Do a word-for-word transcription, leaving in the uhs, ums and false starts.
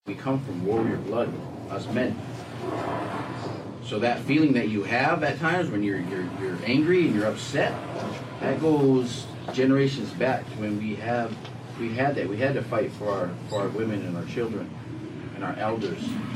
We come from warrior blood, us men. So that feeling that you have at times when you're you're you're angry and you're upset, that goes generations back to when we have we had that. We had to fight for our for our women and our children and our elders.